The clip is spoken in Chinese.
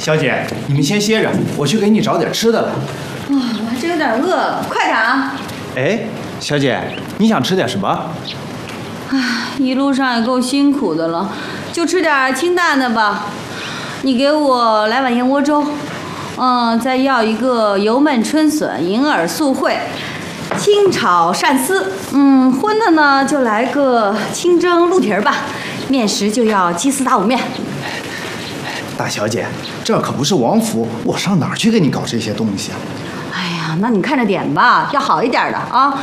小姐，你们先歇着，我去给你找点吃的来。 我还真有点饿了，快点啊！ 哎，小姐，你想吃点什么？ 一路上也够辛苦的了，就吃点清淡的吧。你给我来碗燕窝粥，再要一个油焖春笋、银耳素烩、清炒鳝丝，荤的呢就来个清蒸鹿蹄儿吧。面食就要鸡丝打卤面。 大小姐，这可不是王府，我上哪儿去给你搞这些东西啊？ 哎呀，那你看着点吧，要好一点的啊。